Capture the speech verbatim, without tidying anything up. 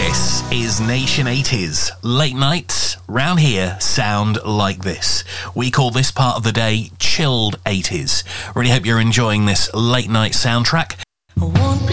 This is Nation eighties. Late nights round here sound like this. We call this part of the day chilled eighties. Really hope you're enjoying this late night soundtrack.